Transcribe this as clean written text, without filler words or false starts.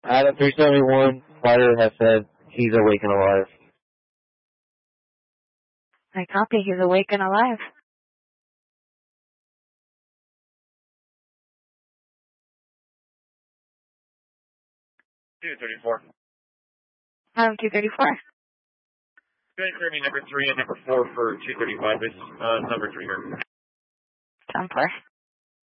Adam 371, fighter has said he's awake and alive. I copy, he's awake and alive. 234. Adam 234. Going to clear me number 3 and number 4 for 235. This number 3 here. 10-4.